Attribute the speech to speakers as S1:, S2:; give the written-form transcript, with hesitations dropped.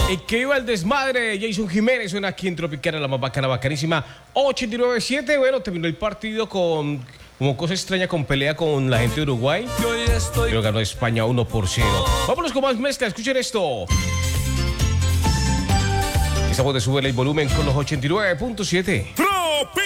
S1: Y que iba el desmadre. Jason Jiménez suena aquí en Tropicana, la más bacana, bacanísima. 89.7. Bueno, terminó el partido con como cosa extraña, con pelea con la gente de Uruguay. Pero ganó España 1-0. Vámonos con más mezcla. Escuchen esto. Estamos de subir el volumen con los 89.7.